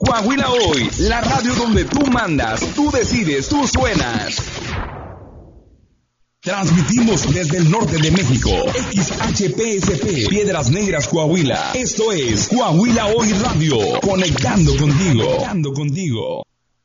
Coahuila Hoy, la radio donde tú mandas, tú decides, tú suenas. Transmitimos desde el norte de México, XHPSP, Piedras Negras, Coahuila. Esto es Coahuila Hoy Radio, conectando contigo.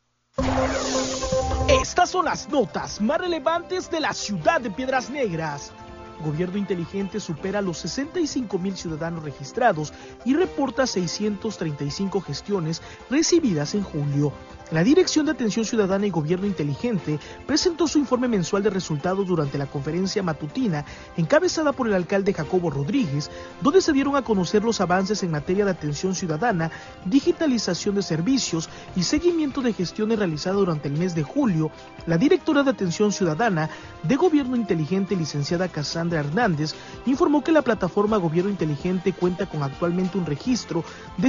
Estas son las notas más relevantes de la ciudad de Piedras Negras. Gobierno inteligente supera los 65,000 ciudadanos registrados y reporta 635 gestiones recibidas en julio. La Dirección de Atención Ciudadana y Gobierno Inteligente presentó su informe mensual de resultados durante la conferencia matutina encabezada por el alcalde Jacobo Rodríguez, donde se dieron a conocer los avances en materia de atención ciudadana, digitalización de servicios y seguimiento de gestiones realizadas durante el mes de julio. La directora de Atención Ciudadana de Gobierno Inteligente, licenciada Cassandra Hernández, informó que la plataforma Gobierno Inteligente cuenta con actualmente un registro de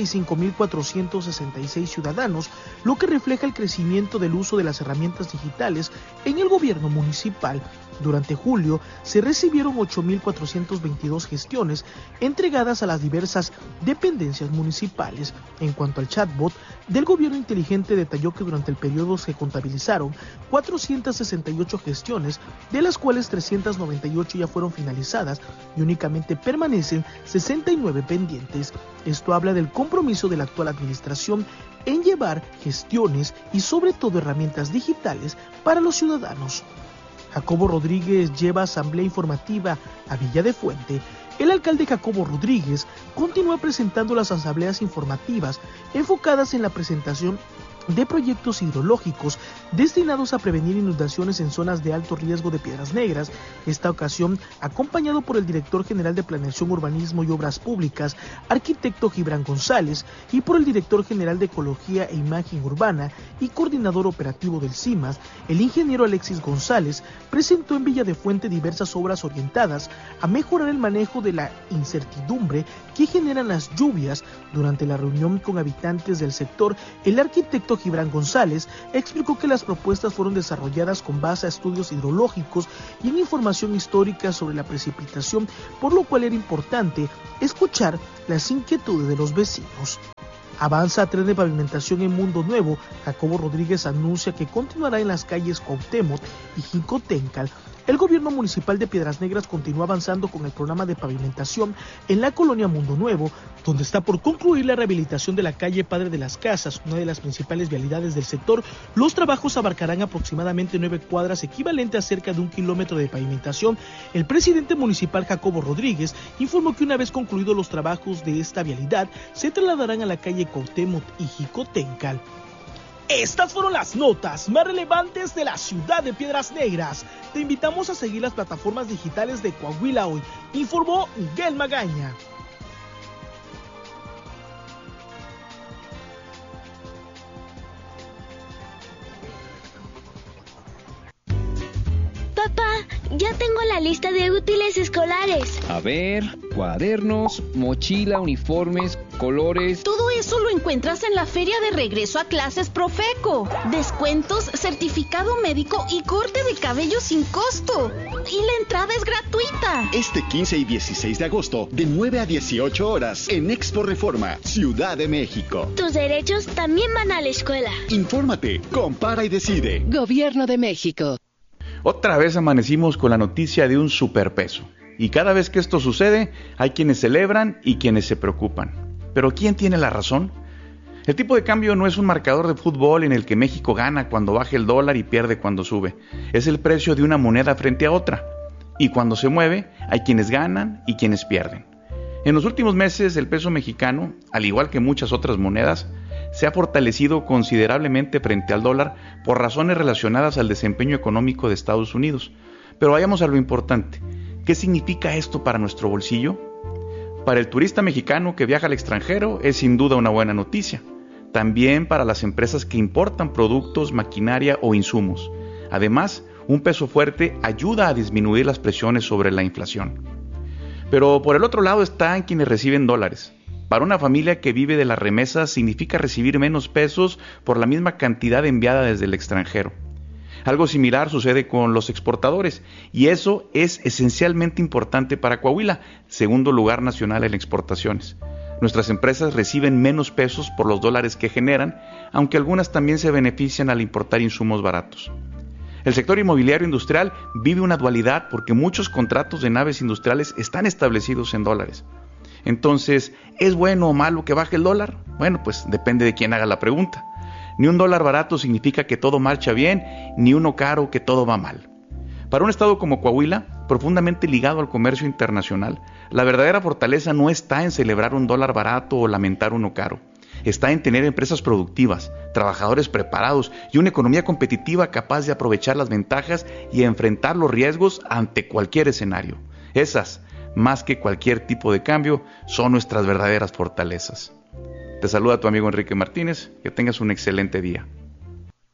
65,466 ciudadanos, lo que refleja el crecimiento del uso de las herramientas digitales en el gobierno municipal. Durante julio se recibieron 8,422 gestiones entregadas a las diversas dependencias municipales. En cuanto al chatbot del gobierno inteligente, detalló que durante el periodo se contabilizaron 468 gestiones, de las cuales 398 ya fueron finalizadas y únicamente permanecen 69 pendientes. Esto habla del compromiso de la actual administración en llevar gestiones y sobre todo herramientas digitales para los ciudadanos. Jacobo Rodríguez lleva asamblea informativa a Villa de Fuente. El alcalde Jacobo Rodríguez continúa presentando las asambleas informativas enfocadas en la presentación de proyectos hidrológicos destinados a prevenir inundaciones en zonas de alto riesgo de Piedras Negras, esta ocasión acompañado por el director general de Planeación, Urbanismo y Obras Públicas, arquitecto Gibran González, y por el director general de Ecología e Imagen Urbana y coordinador operativo del CIMAS, el ingeniero Alexis González. Presentó en Villa de Fuente diversas obras orientadas a mejorar el manejo de la incertidumbre que generan las lluvias. Durante la reunión con habitantes del sector, el arquitecto Gibran González explicó que las propuestas fueron desarrolladas con base a estudios hidrológicos y en información histórica sobre la precipitación, por lo cual era importante escuchar las inquietudes de los vecinos. Avanza tren de pavimentación en Mundo Nuevo. Jacobo Rodríguez anuncia que continuará en las calles Cuauhtémoc y Jicotencal. El gobierno municipal de Piedras Negras continúa avanzando con el programa de pavimentación en la colonia Mundo Nuevo, donde está por concluir la rehabilitación de la calle Padre de las Casas, una de las principales vialidades del sector. Los trabajos abarcarán aproximadamente 9 cuadras, equivalente a cerca de 1 kilómetro de pavimentación. El presidente municipal Jacobo Rodríguez informó que una vez concluidos los trabajos de esta vialidad, se trasladarán a la calle Cuauhtémoc y Jicotencal. Estas fueron las notas más relevantes de la ciudad de Piedras Negras. Te invitamos a seguir las plataformas digitales de Coahuila Hoy, informó Miguel Magaña. Papá, ya tengo la lista de útiles escolares. A ver, cuadernos, mochila, uniformes, colores. Todo eso lo encuentras en la feria de regreso a clases Profeco. Descuentos, certificado médico y corte de cabello sin costo. Y la entrada es gratuita. Este 15 y 16 de agosto, de 9 a 18 horas, en Expo Reforma, Ciudad de México. Tus derechos también van a la escuela. Infórmate, compara y decide. Gobierno de México. Otra vez amanecimos con la noticia de un superpeso. Y cada vez que esto sucede, hay quienes celebran y quienes se preocupan. ¿Pero quién tiene la razón? El tipo de cambio no es un marcador de fútbol en el que México gana cuando baja el dólar y pierde cuando sube. Es el precio de una moneda frente a otra. Y cuando se mueve, hay quienes ganan y quienes pierden. En los últimos meses, el peso mexicano, al igual que muchas otras monedas, se ha fortalecido considerablemente frente al dólar por razones relacionadas al desempeño económico de Estados Unidos. Pero vayamos a lo importante. ¿Qué significa esto para nuestro bolsillo? Para el turista mexicano que viaja al extranjero es sin duda una buena noticia. También para las empresas que importan productos, maquinaria o insumos. Además, un peso fuerte ayuda a disminuir las presiones sobre la inflación. Pero por el otro lado están quienes reciben dólares. Para una familia que vive de las remesas significa recibir menos pesos por la misma cantidad enviada desde el extranjero. Algo similar sucede con los exportadores, y eso es esencialmente importante para Coahuila, segundo lugar nacional en exportaciones. Nuestras empresas reciben menos pesos por los dólares que generan, aunque algunas también se benefician al importar insumos baratos. El sector inmobiliario industrial vive una dualidad porque muchos contratos de naves industriales están establecidos en dólares. Entonces, ¿es bueno o malo que baje el dólar? Bueno, pues depende de quién haga la pregunta. Ni un dólar barato significa que todo marcha bien, ni uno caro que todo va mal. Para un estado como Coahuila, profundamente ligado al comercio internacional, la verdadera fortaleza no está en celebrar un dólar barato o lamentar uno caro. Está en tener empresas productivas, trabajadores preparados y una economía competitiva capaz de aprovechar las ventajas y enfrentar los riesgos ante cualquier escenario. Esas, más que cualquier tipo de cambio, son nuestras verdaderas fortalezas. Te saluda tu amigo Enrique Martínez, que tengas un excelente día.